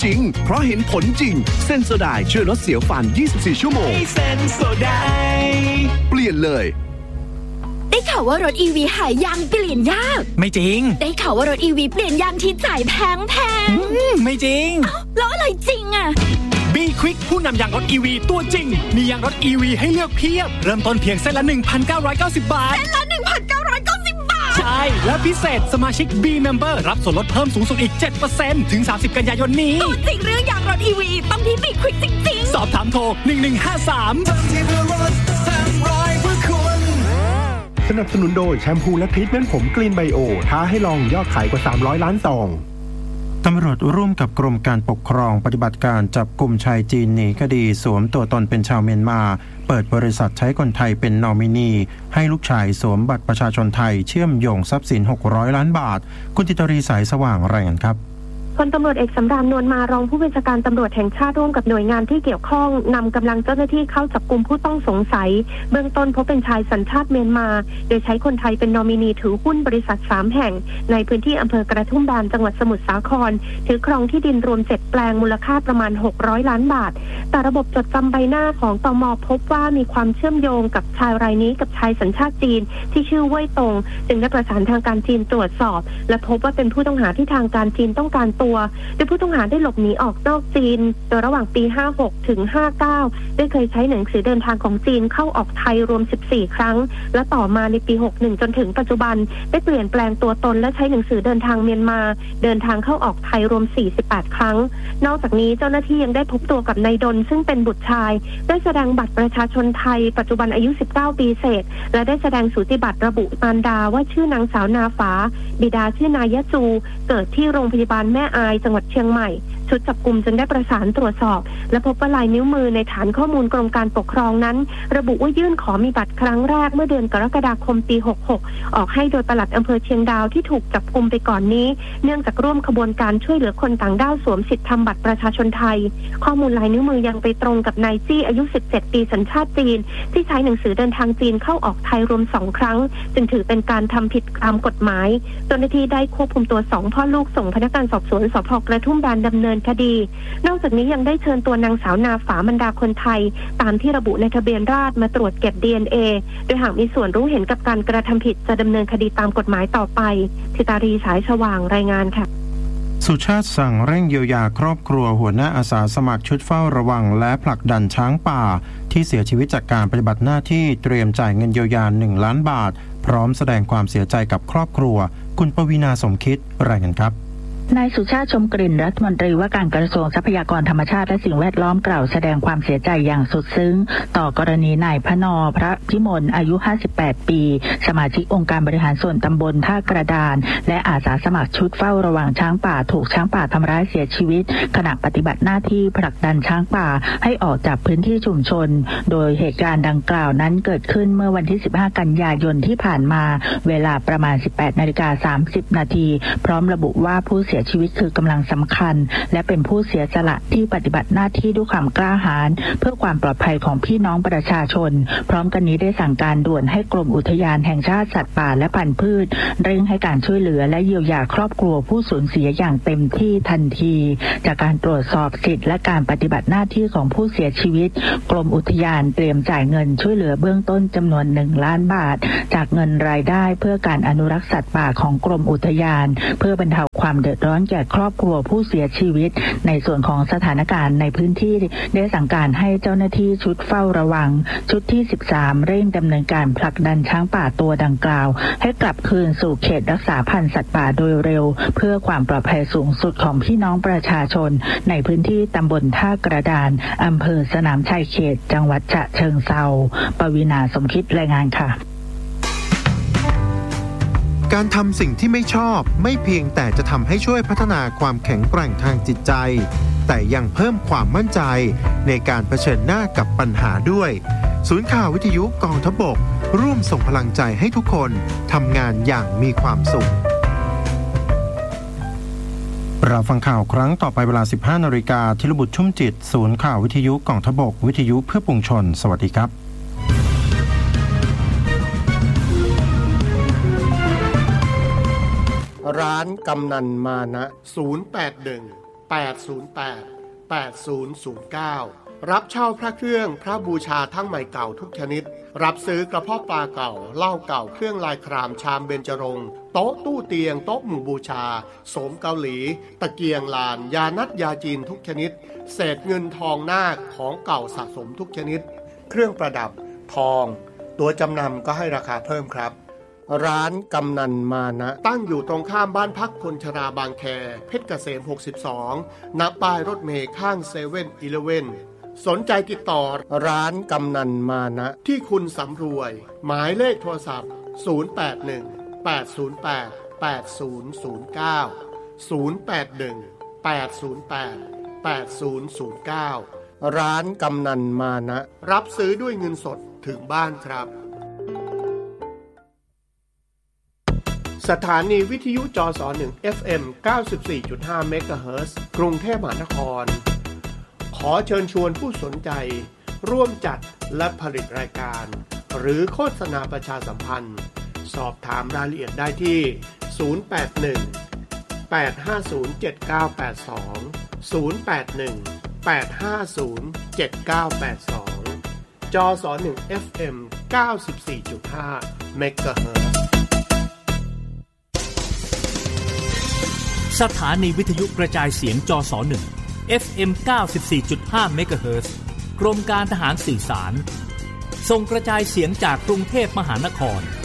จริงเพราะเห็นผลจริงเซนโซไดช่วยลดเสียวฟัน24ชั่วโมงเซนโซไดเปลี่ยนเลยได้ข่าวว่ารถ EV หายางเปลี่ยนยากไม่จริงได้ข่าวว่ารถ EV เปลี่ยนยางที่จ่ายแพงไม่จริงแล้วอะไรจริงอ่ะ B Quick ผู้นำยางรถ EV ตัวจริงมียางรถ EV ให้เลือกเพียบเริ่มต้นเพียงเส้นละ 1,990 บาทเส้นละ 1,990 บาทใช่และพิเศษสมาชิก B Member รับส่วนลดเพิ่มสูงสุดอีก 7% ถึง 30 กันยายนนี้ตัวจริงเรื่องยางรถ EV ต้องที่ B Quick จริงๆสอบถามโทร1153 สนับสนุนโดยแชมพูและทรีทเมนต์ผมกรีนไบโอท้าให้ลองยอดขายกว่า300ล้านซองตำรวจร่วมกับกรมการปกครองปฏิบัติการจับกุมชายจีนหนีคดีสวมตัวตนเป็นชาวเมียนมาเปิดบริษัทใช้คนไทยเป็นนอมินีให้ลูกชายสวมบัตรประชาชนไทยเชื่อมโยงทรัพย์สิน600ล้านบาทคุณจิตรีสายสว่างรายงานครับพลตำรวจเอกสำราญนวลมารองผู้บัญชาการตำรวจแห่งชาติร่วมกับหน่วยงานที่เกี่ยวข้องนำกำลังเจ้าหน้าที่เข้าจับกุมผู้ต้องสงสัยเบื้องต้นพบเป็นชายสัญชาติเมียนมาโดยใช้คนไทยเป็นนอมินีถือหุ้นบริษัท3แห่งในพื้นที่อำเภอกระทุ่มแบนจังหวัดสมุทรสาครถือครองที่ดินรวม7แปลงมูลค่าประมาณ600ล้านบาทแต่ระบบจดจำใบหน้าของตม.พบว่ามีความเชื่อมโยงกับชายรายนี้กับชายสัญชาติจีนที่ชื่อเว่ยตงจึงได้ประสานทางการจีนตรวจสอบและพบว่าเป็นผู้ต้องหาที่ทางการจีนต้องการตัวโดยผู้ต้องหาได้หลบหนีออกนอกจีนโดยระหว่างปี 56 ถึง 59 ได้เคยใช้หนังสือเดินทางของจีนเข้าออกไทยรวม 14 ครั้งและต่อมาในปี 61 จนถึงปัจจุบันได้เปลี่ยนแปลงตัวตนและใช้หนังสือเดินทางเมียนมาเดินทางเข้าออกไทยรวม 48 ครั้งนอกจากนี้เจ้าหน้าที่ยังได้พบตัวกับนายดลซึ่งเป็นบุตรชายได้แสดงบัตรประชาชนไทยปัจจุบันอายุ 19 ปีเศษและได้แสดงสูติบัตรระบุมารดาว่าชื่อนางสาวนาฝาบิดาชื่อนายยะจูเกิดที่โรงพยาบาลแม่อายจังหวัดเชียงใหม่ชุดจับกุมจึงได้ประสานตรวจสอบและพบว่าลายนิ้วมือในฐานข้อมูลกรมการปกครองนั้นระบุว่ายื่นขอมีบัตรครั้งแรกเมื่อเดือนกรกฎาคมปี 66 ออกให้โดยปลัดอำเภอเชียงดาวที่ถูกจับกุมไปก่อนนี้เนื่องจากร่วมขบวนการช่วยเหลือคนต่างด้าวสวมสิทธิทำบัตรประชาชนไทยข้อมูลลายนิ้วมือยังไปตรงกับนายจี้อายุ 17 ปีสัญชาติจีนที่ใช้หนังสือเดินทางจีนเข้าออกไทยรวม 2 ครั้งจึงถือเป็นการทำผิดตามกฎหมายเจ้าหน้าที่ได้ควบคุมตัว2พ่อลูกส่งพนักงานสอบสวนสภ.กระทุ่มแบนดำเนินคดีนอกจากนี้ยังได้เชิญตัวนางสาวนาฝาบรรดาคนไทยตามที่ระบุในทะเบียนราษฎร์มาตรวจเก็บ DNA โดยหากมีส่วนรู้เห็นกับการกระทำผิดจะดำเนินคดีตามกฎหมายต่อไปธิตารีสายสว่างรายงานค่ะสุชาติสั่งเร่งเยียวยาครอบครัวหัวหน้าอาสาสมัครชุดเฝ้าระวังและผลักดันช้างป่าที่เสียชีวิตจากการปฏิบัติหน้าที่เตรียมจ่ายเงินเยียวยา1 ล้านบาทพร้อมแสดงความเสียใจกับครอบครัวคุณปวีณาสมคิดรายงานครับนายสุชาติชมกลิ่นรัฐมนตรีว่าการกระทรวงทรัพยากรธรรมชาติและสิ่งแวดล้อมกล่าวแสดงความเสียใจอย่างสุดซึ้งต่อกรณีนายพนพระพิมลอายุ58ปีสมาชิกองค์การบริหารส่วนตำบลท่ากระดานและอาสาสมัครชุดเฝ้าระวังช้างป่าถูกช้างป่าทำร้ายเสียชีวิตขณะปฏิบัติหน้าที่ผลักดันช้างป่าให้ออกจากพื้นที่ชุมชนโดยเหตุการณ์ดังกล่าวนั้นเกิดขึ้นเมื่อวันที่15กันยายนที่ผ่านมาเวลาประมาณ 18:30 นาทีพร้อมระบุว่าผู้เสียชีวิตคือกำลังสำคัญและเป็นผู้เสียสละที่ปฏิบัติหน้าที่ด้วยความกล้าหาญเพื่อความปลอดภัยของพี่น้องประชาชนพร้อมกันนี้ได้สั่งการด่วนให้กรมอุทยานแห่งชาติสัตว์ป่าและพันธุ์พืชเร่งให้การช่วยเหลือและเยียวยาครอบครัวผู้สูญเสียอย่างเต็มที่ทันทีจากการตรวจสอบสิทธิและการปฏิบัติหน้าที่ของผู้เสียชีวิตกรมอุทยานเตรียมจ่ายเงินช่วยเหลือเบื้องต้นจำนวน1 ล้านบาทจากเงินรายได้เพื่อการอนุรักษ์สัตว์ป่าของกรมอุทยานเพื่อบรรเทาความเดือดร้อนแก่ครอบครัวผู้เสียชีวิตในส่วนของสถานการณ์ในพื้นที่ได้สั่งการให้เจ้าหน้าที่ชุดเฝ้าระวังชุดที่13เร่งดำเนินการผลักดันช้างป่าตัวดังกล่าวให้กลับคืนสู่เขตรักษาพันธุ์สัตว์ป่าโดยเร็วเพื่อความปลอดภัยสูงสุดของพี่น้องประชาชนในพื้นที่ตำบลท่ากระดานอำเภอสนามชัยเขตจังหวัดฉะเชิงเทราปวีณาสมคิดรายงานค่ะการทำสิ่งที่ไม่ชอบไม่เพียงแต่จะทำให้ช่วยพัฒนาความแข็งแกร่งทางจิตใจแต่ยังเพิ่มความมั่นใจในการเผชิญหน้ากับปัญหาด้วยศูนย์ข่าววิทยุกองทัพบกร่วมส่งพลังใจให้ทุกคนทำงานอย่างมีความสุขเราฟังข่าวครั้งต่อไปเวลา 15:00 น.ธีรบุตรชุ่มจิตศูนย์ข่าววิทยุกองทัพบกวิทยุเพื่อปวงชนสวัสดีครับร้านกำนันมานะ081 889 รับเช่าพระเครื่องพระบูชาทั้งใหม่เก่าทุกชนิดรับซื้อกระเพาะปลาเก่าเหล้าเก่าเครื่องลายครามชามเบญจรงค์โต๊ะตู้เตียงโต๊ะหมู่บูชาโสมเกาหลีตะเกียงลานยานัดยาจีนทุกชนิดเศษเงินทองนาคของเก่าสะสมทุกชนิดเครื่องประดับทองตัวจำนำก็ให้ราคาเพิ่มครับร้านกำนันมานะตั้งอยู่ตรงข้ามบ้านพักคนชราบางแคเพชรเกษม62ณป้ายรถเมล์ข้าง7-Elevenสนใจติดต่อร้านกำนันมานะที่คุณสำรวยหมายเลขโทรศัพท์0818088009 ร้านกำนันมานะรับซื้อด้วยเงินสดถึงบ้านครับสถานีวิทยุจส1 FM 94.5 เมกะเฮิรตซ์กรุงเทพมหานครขอเชิญชวนผู้สนใจร่วมจัดและผลิตรายการหรือโฆษณาประชาสัมพันธ์สอบถามรายละเอียดได้ที่081-850-7982 จส1 FM 94.5 เมกะเฮิรตซ์สถานีวิทยุกระจายเสียงจส1 FM 94.5 เมกะเฮิรตซ์กรมการทหารสื่อสารส่งกระจายเสียงจากกรุงเทพมหานคร